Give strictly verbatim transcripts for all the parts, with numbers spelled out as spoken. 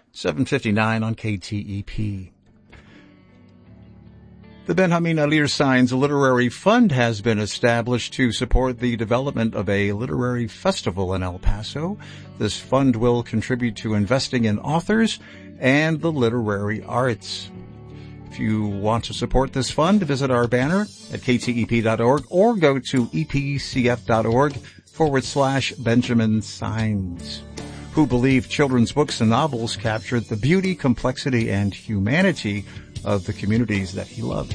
seven fifty-nine on K T E P. The Benjamin Alir Signs Literary Fund has been established to support the development of a literary festival in El Paso. This fund will contribute to investing in authors and the literary arts. If you want to support this fund, visit our banner at k t e p dot org or go to e p c f dot org forward slash Benjamin Signs, who believed children's books and novels captured the beauty, complexity, and humanity of the communities that he loved.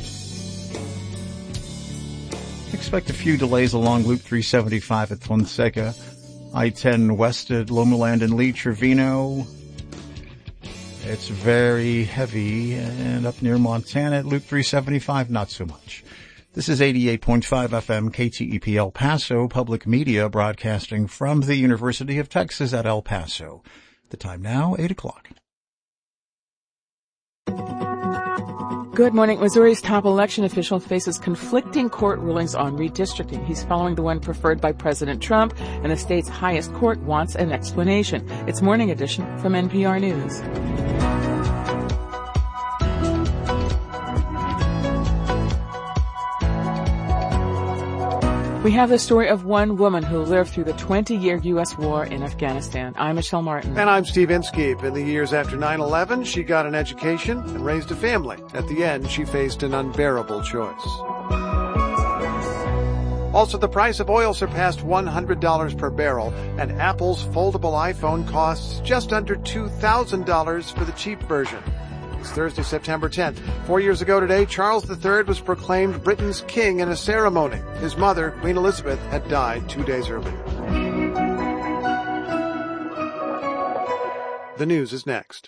Expect a few delays along Loop three seventy-five at Fonseca, I ten west at Lomaland and Lee Trevino. It's very heavy, and up near Montana at Loop three seventy-five, not so much. This is eighty-eight point five F M K T E P El Paso, public media broadcasting from the University of Texas at El Paso. The time now, eight o'clock. Good morning. Missouri's top election official faces conflicting court rulings on redistricting. He's following the one preferred by President Trump, and the state's highest court wants an explanation. It's Morning Edition from N P R News. We have the story of one woman who lived through the twenty-year U S war in Afghanistan. I'm Michelle Martin. And I'm Steve Inskeep. In the years after nine eleven, she got an education and raised a family. At the end, she faced an unbearable choice. Also, the price of oil surpassed one hundred dollars per barrel, and Apple's foldable iPhone costs just under two thousand dollars for the cheap version. It's Thursday, September tenth. Four years ago today, Charles the Third was proclaimed Britain's king in a ceremony. His mother, Queen Elizabeth, had died two days earlier. The news is next.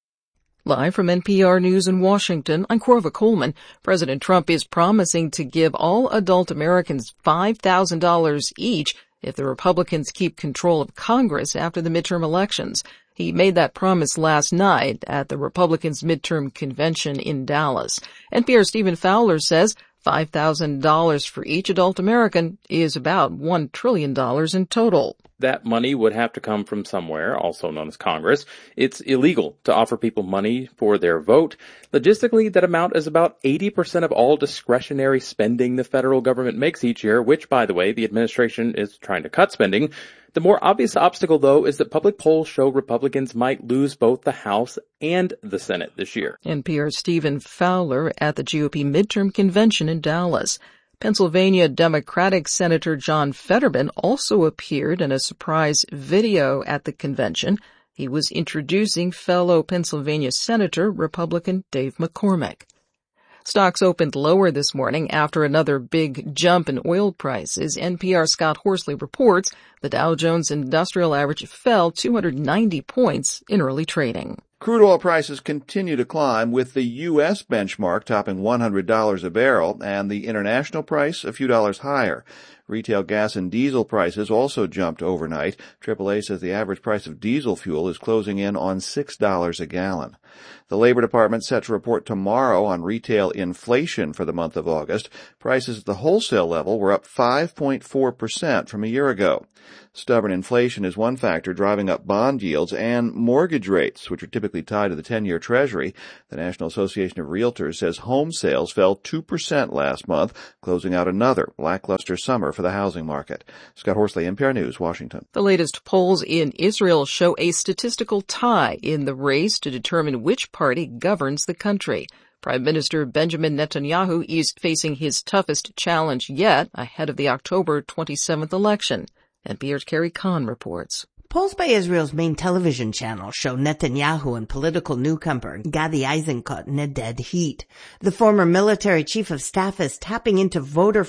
Live from N P R News in Washington, I'm Corva Coleman. President Trump is promising to give all adult Americans five thousand dollars each if the Republicans keep control of Congress after the midterm elections. He made that promise last night at the Republicans' midterm convention in Dallas. N P R's Stephen Fowler says five thousand dollars for each adult American is about one trillion dollars in total. That money would have to come from somewhere, also known as Congress. It's illegal to offer people money for their vote. Logistically, that amount is about eighty percent of all discretionary spending the federal government makes each year, which, by the way, the administration is trying to cut spending. The more obvious obstacle, though, is that public polls show Republicans might lose both the House and the Senate this year. N P R's Stephen Fowler at the G O P midterm convention in Dallas. Pennsylvania Democratic Senator John Fetterman also appeared in a surprise video at the convention. He was introducing fellow Pennsylvania Senator Republican Dave McCormick. Stocks opened lower this morning after another big jump in oil prices. N P R's Scott Horsley reports the Dow Jones Industrial Average fell two hundred ninety points in early trading. Crude oil prices continue to climb, with the U S benchmark topping one hundred dollars a barrel and the international price a few dollars higher. Retail gas and diesel prices also jumped overnight. triple A says the average price of diesel fuel is closing in on six dollars a gallon. The Labor Department set to report tomorrow on retail inflation for the month of August. Prices at the wholesale level were up five point four percent from a year ago. Stubborn inflation is one factor driving up bond yields and mortgage rates, which are typically tied to the ten-year Treasury. The National Association of Realtors says home sales fell two percent last month, closing out another lackluster summer for the housing market. Scott Horsley, N P R News, Washington. The latest polls in Israel show a statistical tie in the race to determine which party governs the country. Prime Minister Benjamin Netanyahu is facing his toughest challenge yet ahead of the October twenty-seventh election. N P R's Carrie Kahn reports. Polls by Israel's main television channel show Netanyahu and political newcomer Gadi Eisenkot in a dead heat. The former military chief of staff is tapping into voter